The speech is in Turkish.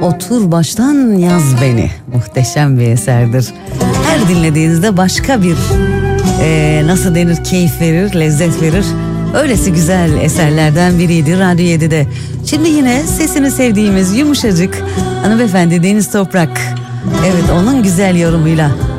Otur baştan yaz beni. Muhteşem bir eserdir. Her dinlediğinizde başka bir nasıl denir, keyif verir, lezzet verir. Öylesi güzel eserlerden biriydi Radyo 7'de. Şimdi yine sesini sevdiğimiz yumuşacık hanımefendi Deniz Toprak. Evet, onun güzel yorumuyla